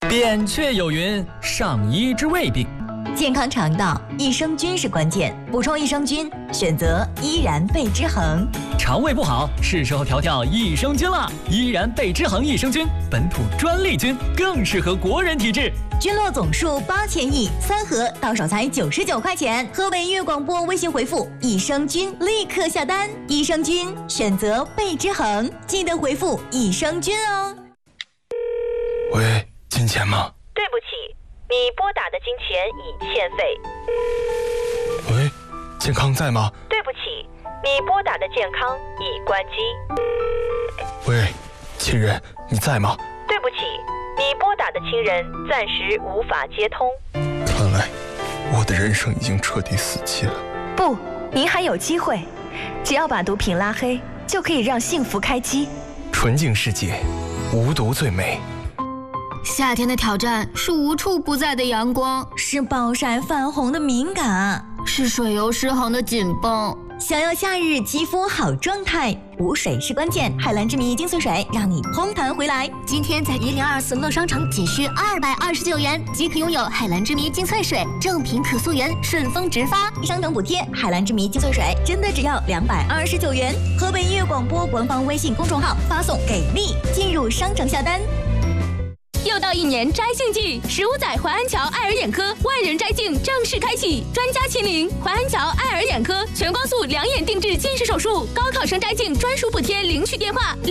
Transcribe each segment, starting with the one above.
扁鹊有云：上医之未病。 健康肠道，益生菌是关键。补充益生菌，选择依然贝之恒。 肠胃不好，是时候调调益生菌了。依然贝之恒益生菌，本土专利菌，更适合国人体质。 菌落总数8000亿，3盒到手才99块钱。河北音乐广播微信回复益生菌，立刻下单。益生菌选择贝之恒，记得回复益生菌哦。 喂，金钱吗？ 对不起，你拨打的金钱已欠费。 喂，健康在吗？ 对不起，你拨打的健康已关机。 喂，亲人，你在吗？ 对不起，你拨打的亲人暂时无法接通。 看来我的人生已经彻底死期了。 不，您还有机会，只要把毒品拉黑，就可以让幸福开机。 纯净世界，无毒最美。 夏天的挑战是无处不在的阳光， 是暴晒泛红的敏感， 是水油失衡的紧绷。 想要夏日肌肤好状态，补水是关键。海蓝之谜精粹水让你嘭弹回来。 今天在1024乐商城仅需229元即可拥有海蓝之谜精粹水，正品可溯源，顺丰直发， 商城补贴。海蓝之谜精粹水真的只要229元。河北音乐广播官方微信公众号发送给力，进入商城下单。 又到一年摘镜季，15载淮安桥爱尔眼科万人摘镜正式开启，专家亲临淮安桥爱尔眼科全光速2眼定制近视手术，高考生摘镜专属补贴，领取电话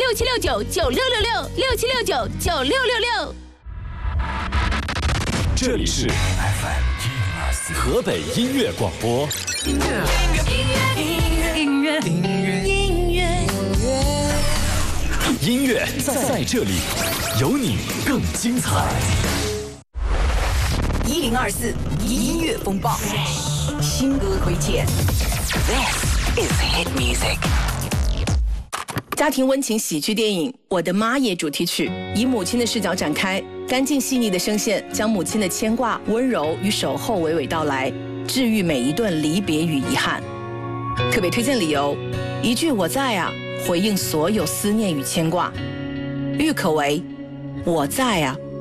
67699666，67699666。 这里是 FM 104河北音乐广播。音乐在这里，有你更精彩。 1024音乐风暴，新歌推荐。This is hit music。家庭温情喜剧电影《我的妈耶》主题曲，以母亲的视角展开，干净细腻的声线将母亲的牵挂、温柔与守候娓娓道来，治愈每一段离别与遗憾。特别推荐理由：一句我在啊，回应所有思念与牵挂。郁可唯，我在啊。